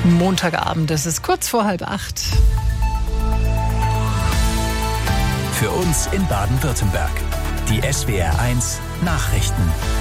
Montagabend, es ist kurz vor 7:30. Für uns in Baden-Württemberg. Die SWR1 Nachrichten.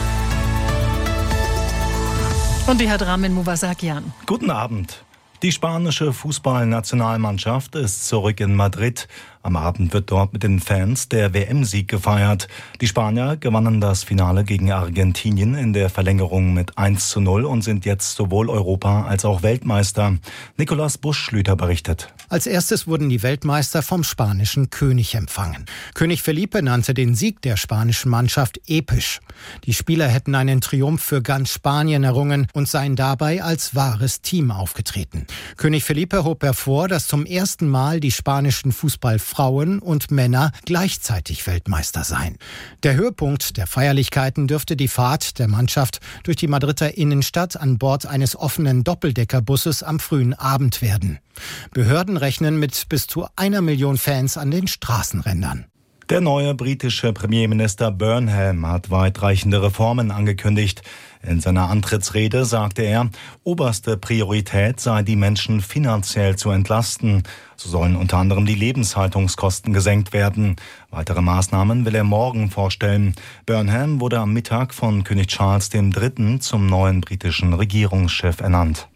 Und die hat Ramin Mouvasakian. Guten Abend. Die spanische Fußballnationalmannschaft ist zurück in Madrid. Am Abend wird dort mit den Fans der WM-Sieg gefeiert. Die Spanier gewannen das Finale gegen Argentinien in der Verlängerung mit 1:0 und sind jetzt sowohl Europa- als auch Weltmeister. Nikolaus Buschschlüter berichtet. Als erstes wurden die Weltmeister vom spanischen König empfangen. König Felipe nannte den Sieg der spanischen Mannschaft episch. Die Spieler hätten einen Triumph für ganz Spanien errungen und seien dabei als wahres Team aufgetreten. König Felipe hob hervor, dass zum ersten Mal die spanischen Fußballfrauen und Männer gleichzeitig Weltmeister seien. Der Höhepunkt der Feierlichkeiten dürfte die Fahrt der Mannschaft durch die Madrider Innenstadt an Bord eines offenen Doppeldeckerbusses am frühen Abend werden. Behörden rechnen mit bis zu 1 Million Fans an den Straßenrändern. Der neue britische Premierminister Burnham hat weitreichende Reformen angekündigt. In seiner Antrittsrede sagte er, oberste Priorität sei, die Menschen finanziell zu entlasten. So sollen unter anderem die Lebenshaltungskosten gesenkt werden. Weitere Maßnahmen will er morgen vorstellen. Burnham wurde am Mittag von König Charles III. Zum neuen britischen Regierungschef ernannt.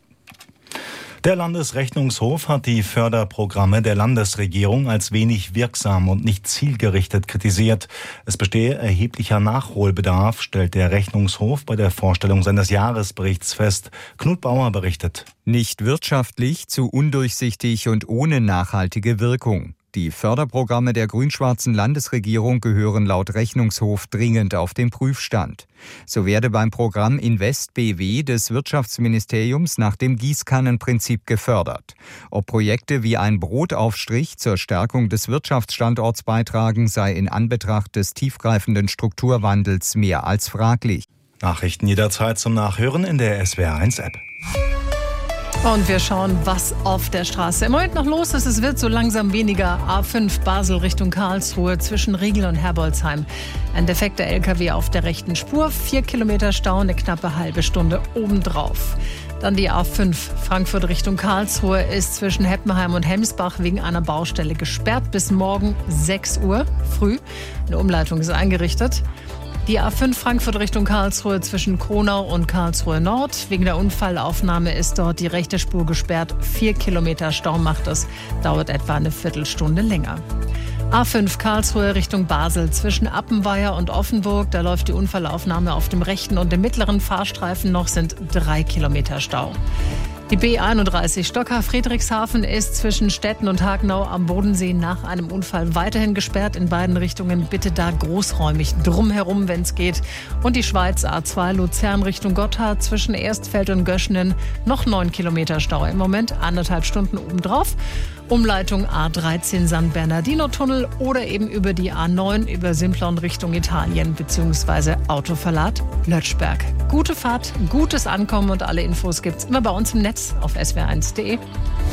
Der Landesrechnungshof hat die Förderprogramme der Landesregierung als wenig wirksam und nicht zielgerichtet kritisiert. Es bestehe erheblicher Nachholbedarf, stellt der Rechnungshof bei der Vorstellung seines Jahresberichts fest. Knut Bauer berichtet. Nicht wirtschaftlich, zu undurchsichtig und ohne nachhaltige Wirkung. Die Förderprogramme der grün-schwarzen Landesregierung gehören laut Rechnungshof dringend auf den Prüfstand. So werde beim Programm Invest BW des Wirtschaftsministeriums nach dem Gießkannenprinzip gefördert. Ob Projekte wie ein Brotaufstrich zur Stärkung des Wirtschaftsstandorts beitragen, sei in Anbetracht des tiefgreifenden Strukturwandels mehr als fraglich. Nachrichten jederzeit zum Nachhören in der SWR1-App. Und wir schauen, was auf der Straße im Moment noch los ist. Es wird so langsam weniger. A5 Basel Richtung Karlsruhe zwischen Riegel und Herbolzheim. Ein defekter LKW auf der rechten Spur. 4 Kilometer Stau, eine knappe halbe Stunde obendrauf. Dann die A5 Frankfurt Richtung Karlsruhe ist zwischen Heppenheim und Hemsbach wegen einer Baustelle gesperrt bis morgen 6 Uhr früh. Eine Umleitung ist eingerichtet. Die A5 Frankfurt Richtung Karlsruhe zwischen Kronau und Karlsruhe Nord. Wegen der Unfallaufnahme ist dort die rechte Spur gesperrt. 4 Kilometer Stau macht es. Dauert etwa eine Viertelstunde länger. A5 Karlsruhe Richtung Basel zwischen Appenweier und Offenburg. Da läuft die Unfallaufnahme auf dem rechten und dem mittleren Fahrstreifen noch, sind 3 Kilometer Stau. Die B31 Stocka-Friedrichshafen ist zwischen Stetten und Hagenau am Bodensee nach einem Unfall weiterhin gesperrt in beiden Richtungen. Bitte da großräumig drumherum, wenn es geht. Und die Schweiz A2 Luzern Richtung Gotthard zwischen Erstfeld und Göschenen noch 9 Kilometer Stau. Im Moment 1,5 Stunden obendrauf. Umleitung A13 San Bernardino-Tunnel oder eben über die A9 über Simplon Richtung Italien bzw. Autoverlad Lötschberg. Gute Fahrt, gutes Ankommen und alle Infos gibt's immer bei uns im Netz auf swr1.de.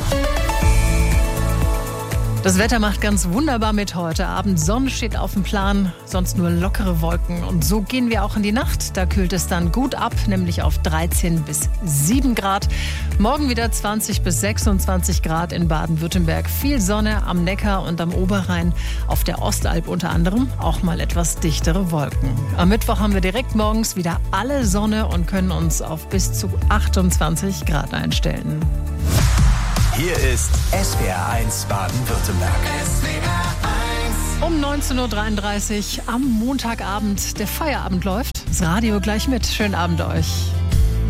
Das Wetter macht ganz wunderbar mit heute Abend. Sonne steht auf dem Plan, sonst nur lockere Wolken. Und so gehen wir auch in die Nacht. Da kühlt es dann gut ab, nämlich auf 13 bis 7 Grad. Morgen wieder 20 bis 26 Grad in Baden-Württemberg. Viel Sonne am Neckar und am Oberrhein. Auf der Ostalb unter anderem auch mal etwas dichtere Wolken. Am Mittwoch haben wir direkt morgens wieder alle Sonne und können uns auf bis zu 28 Grad einstellen. Hier ist SWR1 Baden-Württemberg. Um 19.33 Uhr am Montagabend. Der Feierabend läuft. Das Radio gleich mit. Schönen Abend euch.